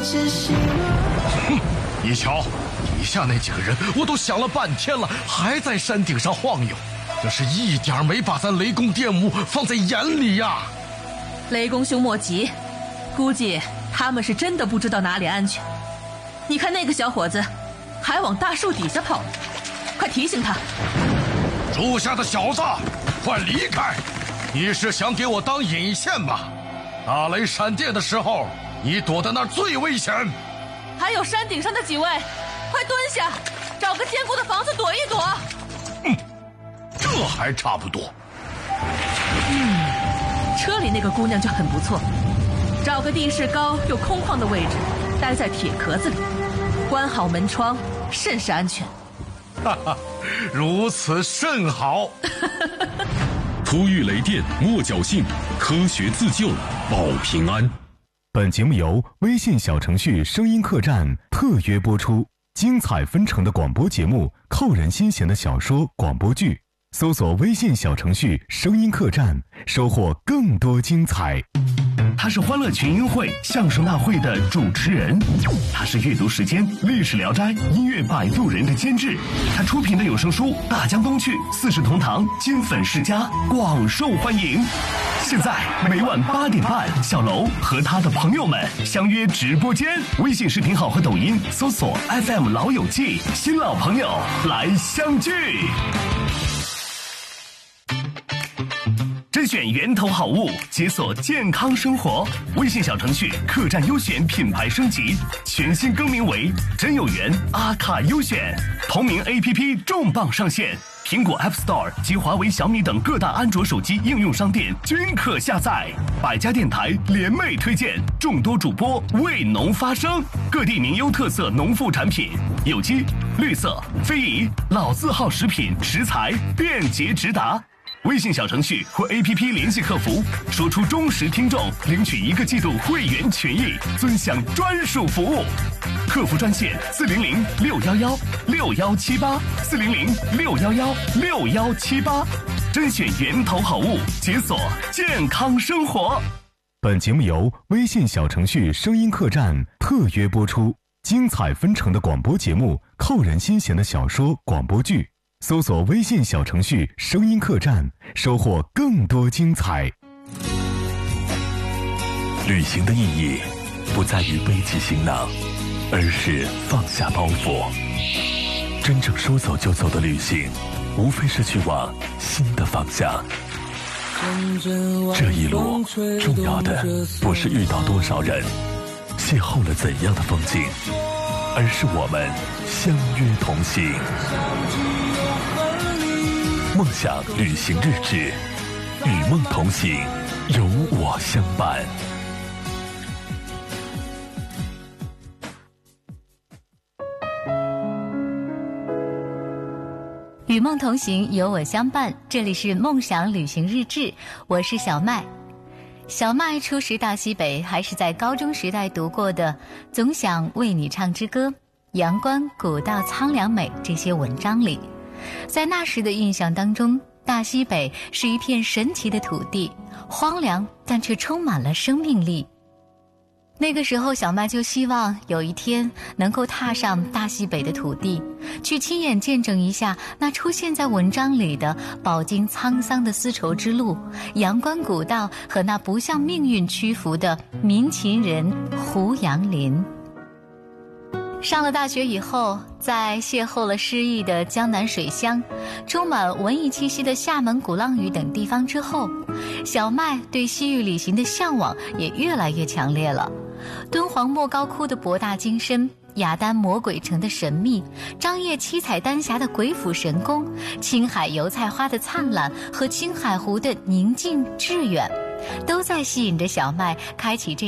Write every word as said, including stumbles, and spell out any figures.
哼，你瞧，底下那几个人，我都想了半天了，还在山顶上晃悠，这是一点没把咱雷公电母放在眼里呀。 雷公兄莫急，估计他们是真的不知道哪里安全。你看那个小伙子还往大树底下跑呢，快提醒他。 树下的小子，快离开！你是想给我当引线吧？打雷闪电的时候，你躲在那儿最危险。 还有山顶上的几位，快蹲下，找个坚固的房子躲一躲。 嗯，这还差不多。 嗯，车里那个姑娘就很不错，找个地势高又空旷的位置，待在铁壳子里，关好门窗，甚是安全。 哈哈，如此甚好。 突遇雷电莫侥幸，科学自救保平安。 本节目由微信小程序声音客栈特约播出，精彩纷呈的广播节目，扣人心弦的小说广播剧，搜索微信小程序声音客栈，收获更多精彩。 他是欢乐群英会相声大会的主持人，他是阅读时间历史聊斋音乐摆渡人的监制，他出品的有声书《大江东去》四世同堂金粉世家广受欢迎。现在每晚八点半，小楼和他的朋友们相约直播间，微信视频号和抖音搜索 F M 老友记，新老朋友来相聚。甄选源头好物，解锁健康生活。微信小程序客栈优选品牌升级，全新更名为真有缘阿卡优选。同名 A P P 重磅上线，苹果 App Store 及华为、小米等各大安卓手机应用商店均可下载。百家电台联袂推荐，众多主播为农发声，各地名优特色农副产品，有机、绿色、非遗、老字号食品食材便捷直达。微信小程序或 A P P 联系客服，说出忠实听众，领取一个季度会员权益，尊享专属服务。客服专线四零零六幺幺六幺七八四零零六幺幺六幺七八，甄选源头好物，解锁健康生活。 本节目由微信小程序声音客栈特约播出，精彩纷呈的广播节目，扣人心弦的小说广播剧。搜索微信小程序声音客栈，收获更多精彩。 旅行的意义不在于背起行囊，而是放下包袱。真正说走就走的旅行，无非是去往新的方向。这一路重要的不是遇到多少人，邂逅了怎样的风景，而是我们相约同行。梦想旅行日志，与梦同行，有我相伴。 与梦同行，有我相伴。这里是梦想旅行日志，我是小麦。小麦初识大西北，还是在高中时代读过的《总想为你唱支歌》《阳关古道苍凉美》这些文章里。在那时的印象当中，大西北是一片神奇的土地，荒凉但却充满了生命力。那个时候小麦就希望有一天能够踏上大西北的土地，去亲眼见证一下那出现在文章里的饱经沧桑的丝绸之路、阳关古道和那不向命运屈服的民勤人胡杨林。上了大学以后，在邂逅了诗意的江南水乡、充满文艺气息的厦门鼓浪屿等地方之后，小麦对西域旅行的向往也越来越强烈了。敦煌莫高窟的博大精深，雅丹魔鬼城的神秘，张掖七彩丹霞的鬼斧神工，青海油菜花的灿烂和青海湖的宁静致远，都在吸引着小麦开启这